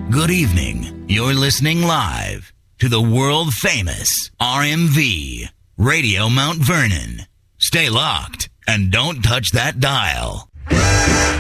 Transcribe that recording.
Good evening. You're listening live to the world famous RMV Radio Mount Vernon. Stay locked and don't touch that dial.